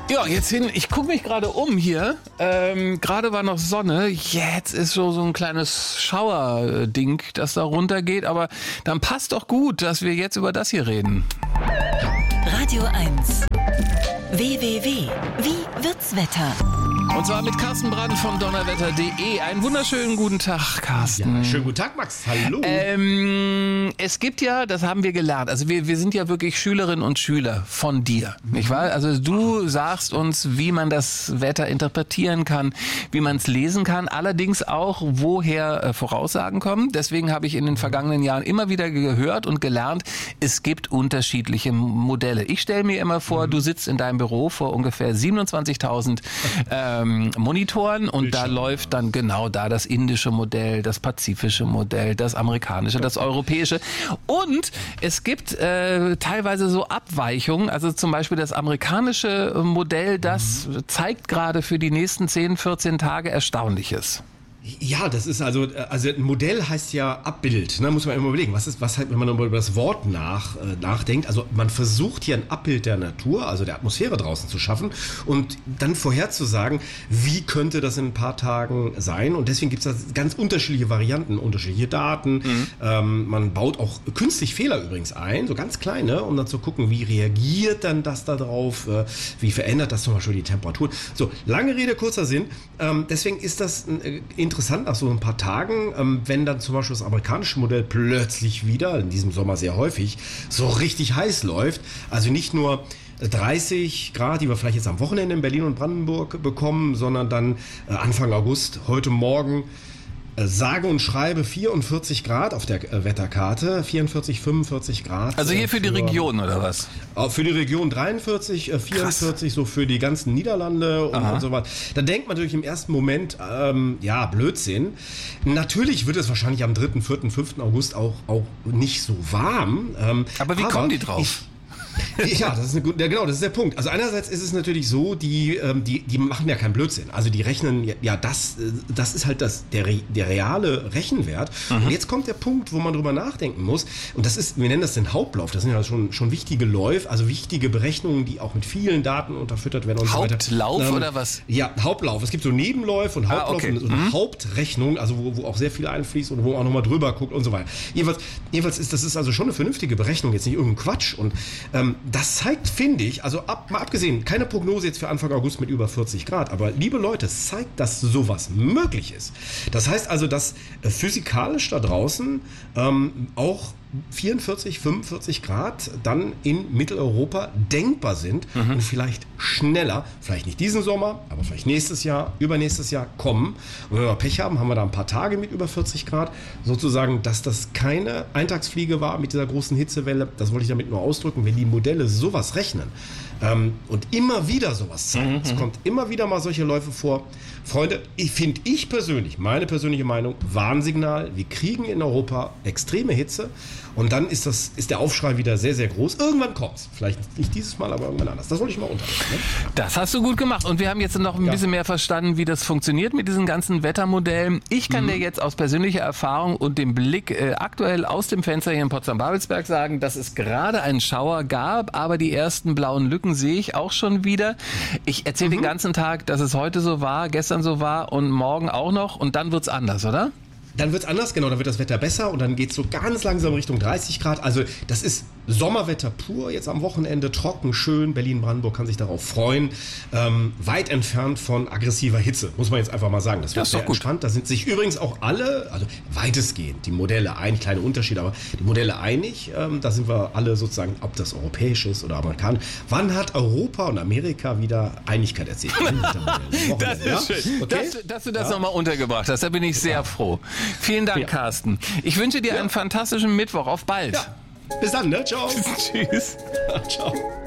Ja, jetzt hin. Ich gucke mich gerade um hier. Gerade war noch Sonne. Jetzt ist so ein kleines Schauerding, das da runtergeht. Aber dann passt doch gut, dass wir jetzt über das hier reden. Radio 1. WWW. Wie wird's Wetter? Und zwar mit Carsten Brandt von donnerwetter.de. Einen wunderschönen guten Tag, Carsten. Ja, schönen guten Tag, Max. Hallo. Es gibt ja, das haben wir gelernt, also wir sind ja wirklich Schülerinnen und Schüler von dir, nicht wahr? Also du sagst uns, wie man das Wetter interpretieren kann, wie man es lesen kann, allerdings auch, woher Voraussagen kommen. Deswegen habe ich in den vergangenen Jahren immer wieder gehört und gelernt, es gibt unterschiedliche Modelle. Ich stelle mir immer vor, du sitzt in deinem Büro vor ungefähr 27.000 Monitoren und da läuft dann genau da das indische Modell, das pazifische Modell, das amerikanische, das europäische und es gibt teilweise so Abweichungen, also zum Beispiel das amerikanische Modell, das zeigt gerade für die nächsten 10, 14 Tage Erstaunliches. Ja, das ist also ein Modell heißt ja Abbild, ne? Muss man immer überlegen, was halt, wenn man über das Wort nachdenkt, also man versucht hier ein Abbild der Natur, also der Atmosphäre draußen zu schaffen und dann vorherzusagen, wie könnte das in ein paar Tagen sein und deswegen gibt es da ganz unterschiedliche Varianten, unterschiedliche Daten, man baut auch künstlich Fehler übrigens ein, so ganz kleine, um dann zu gucken, wie reagiert dann das da drauf, wie verändert das zum Beispiel die Temperatur. So, lange Rede, kurzer Sinn, deswegen ist das interessant nach so ein paar Tagen, wenn dann zum Beispiel das amerikanische Modell plötzlich wieder, in diesem Sommer sehr häufig, so richtig heiß läuft. Also nicht nur 30 Grad, die wir vielleicht jetzt am Wochenende in Berlin und Brandenburg bekommen, sondern dann Anfang August, heute Morgen, sage und schreibe 44 Grad auf der Wetterkarte, 44, 45 Grad. Also hier für die Region oder was? Für die Region 43, 44, Krass. So für die ganzen Niederlande und so weiter. Da denkt man natürlich im ersten Moment, Blödsinn. Natürlich wird es wahrscheinlich am 3., 4., 5. August auch nicht so warm. Aber wie kommen die drauf? Ja, das ist genau, das ist der Punkt. Also einerseits ist es natürlich so, die machen ja keinen Blödsinn. Also die rechnen, das ist halt der reale Rechenwert. Und jetzt kommt der Punkt, wo man drüber nachdenken muss. Und das ist, wir nennen das den Hauptlauf. Das sind ja schon wichtige Läufe, also wichtige Berechnungen, die auch mit vielen Daten unterfüttert werden und so weiter. Hauptlauf oder was? Ja, Hauptlauf. Es gibt so Nebenläufe und Hauptlauf und so eine Hauptrechnung, also wo auch sehr viel einfließt und wo man auch nochmal drüber guckt und so weiter. Jedenfalls das ist also schon eine vernünftige Berechnung, jetzt nicht irgendein Quatsch. Und das zeigt, finde ich, also mal abgesehen, keine Prognose jetzt für Anfang August mit über 40 Grad, aber liebe Leute, es zeigt, dass sowas möglich ist. Das heißt also, dass physikalisch da draußen auch 44, 45 Grad dann in Mitteleuropa denkbar sind und vielleicht schneller, vielleicht nicht diesen Sommer, aber vielleicht nächstes Jahr, übernächstes Jahr kommen. Und wenn wir Pech haben, haben wir da ein paar Tage mit über 40 Grad. Sozusagen, dass das keine Eintagsfliege war mit dieser großen Hitzewelle, das wollte ich damit nur ausdrücken, wenn die Modelle sowas rechnen und immer wieder sowas zeigen. Es kommt immer wieder mal solche Läufe vor. Freunde, finde ich persönlich, meine persönliche Meinung, Warnsignal. Wir kriegen in Europa extreme Hitze und dann ist der Aufschrei wieder sehr, sehr groß. Irgendwann kommt's. Vielleicht nicht dieses Mal, aber irgendwann anders. Das wollte ich mal unterbringen. Ne? Das hast du gut gemacht. Und wir haben jetzt noch ein bisschen mehr verstanden, wie das funktioniert mit diesen ganzen Wettermodellen. Ich kann dir jetzt aus persönlicher Erfahrung und dem Blick aktuell aus dem Fenster hier in Potsdam-Babelsberg sagen, dass es gerade einen Schauer gab, aber die ersten blauen Lücken sehe ich auch schon wieder. Ich erzähle den ganzen Tag, dass es heute so war, gestern so war und morgen auch noch und dann wird's anders, oder? Dann wird es anders, genau, dann wird das Wetter besser und dann geht es so ganz langsam Richtung 30 Grad. Also das ist Sommerwetter pur, jetzt am Wochenende, trocken, schön. Berlin-Brandenburg kann sich darauf freuen. Weit entfernt von aggressiver Hitze, muss man jetzt einfach mal sagen. Das wird sehr entspannt. Da sind sich übrigens auch alle, also weitestgehend, die Modelle einig, kleine Unterschiede, aber die Modelle einig. Da sind wir alle sozusagen, ob das europäisch ist oder amerikanisch. Wann hat Europa und Amerika wieder Einigkeit erzielt? Das ist schön, okay? dass du das nochmal untergebracht hast. Da bin ich sehr froh. Vielen Dank, Carsten. Ich wünsche dir einen fantastischen Mittwoch. Auf bald. Ja. Bis dann, ne? Ciao. Tschüss. Ciao.